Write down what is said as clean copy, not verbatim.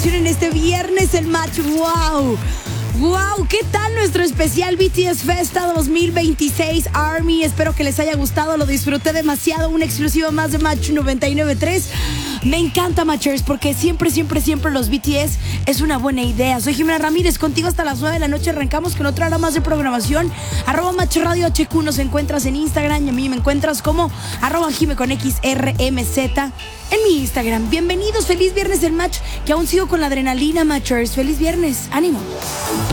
emoción en este viernes, el match. ¡Wow! ¡Wow! ¿Qué tal nuestro especial BTS Festa 2026 Army? Espero que les haya gustado, lo disfruté demasiado. Una exclusiva más de Match 99.3. Me encanta, Matchers, porque siempre los BTS es una buena idea. Soy Jimena Ramírez, contigo hasta las 9 de la noche. Arrancamos con otra hora más de programación. @Match Radio HQ nos encuentras en Instagram y a mí me encuentras como @Jime con XRMZ en mi Instagram. Bienvenidos, feliz viernes del Match, que aún sigo con la adrenalina, Matchers. Feliz viernes, ánimo.